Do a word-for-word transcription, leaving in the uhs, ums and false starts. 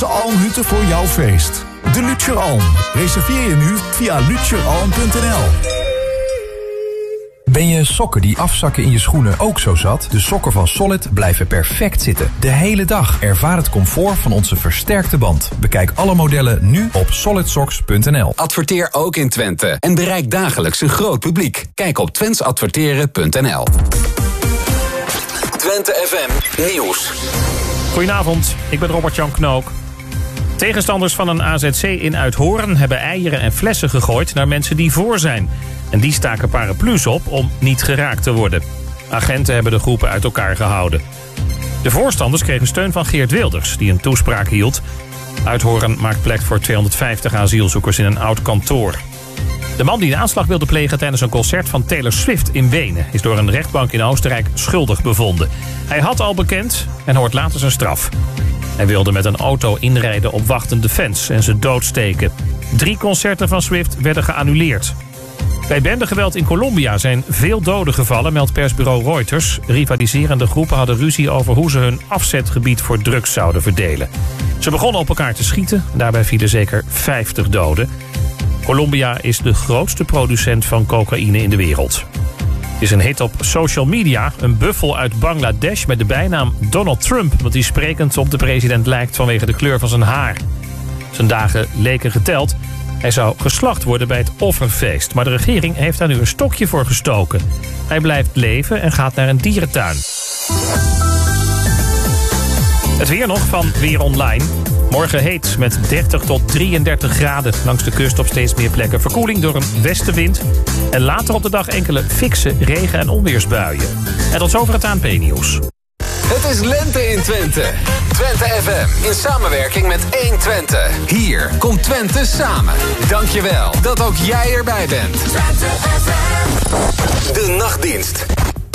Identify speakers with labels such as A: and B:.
A: De Almhutten voor jouw feest. De Lutjer Alm. Reserveer je nu via lutjeralm punt n l.
B: Ben je sokken die afzakken in je schoenen ook zo zat? De sokken van Solid blijven perfect zitten. De hele dag. Ervaar het comfort van onze versterkte band. Bekijk alle modellen nu op solid socks punt n l.
C: Adverteer ook in Twente en bereik dagelijks een groot publiek. Kijk op twents adverteren punt n l. Twente F M Nieuws.
D: Goedenavond, ik ben Robert-Jan Knook. Tegenstanders van een A Z C in Uithoorn hebben eieren en flessen gegooid naar mensen die voor zijn. En die staken paraplu's op om niet geraakt te worden. Agenten hebben de groepen uit elkaar gehouden. De voorstanders kregen steun van Geert Wilders, die een toespraak hield. Uithoorn maakt plek voor tweehonderdvijftig asielzoekers in een oud kantoor. De man die de aanslag wilde plegen tijdens een concert van Taylor Swift in Wenen is door een rechtbank in Oostenrijk schuldig bevonden. Hij had al bekend en hoort later zijn straf. Hij wilde met een auto inrijden op wachtende fans en ze doodsteken. Drie concerten van Swift werden geannuleerd. Bij bendegeweld in Colombia zijn veel doden gevallen, meldt persbureau Reuters. Rivaliserende groepen hadden ruzie over hoe ze hun afzetgebied voor drugs zouden verdelen. Ze begonnen op elkaar te schieten, daarbij vielen zeker vijftig doden. Colombia is de grootste producent van cocaïne in de wereld. Het is een hit op social media. Een buffel uit Bangladesh met de bijnaam Donald Trump, omdat hij sprekend op de president lijkt vanwege de kleur van zijn haar. Zijn dagen leken geteld. Hij zou geslacht worden bij het offerfeest, maar de regering heeft daar nu een stokje voor gestoken. Hij blijft leven en gaat naar een dierentuin. Het weer nog van Weer Online. Morgen heet met dertig tot drieëndertig graden. Langs de kust op steeds meer plekken verkoeling door een westenwind. En later op de dag enkele fikse regen- en onweersbuien. En tot zover het A N P-nieuws.
C: Het is lente in Twente. Twente F M in samenwerking met één Twente. Hier komt Twente samen. Dankjewel dat ook jij erbij bent. Twente F M. De Nachtdienst.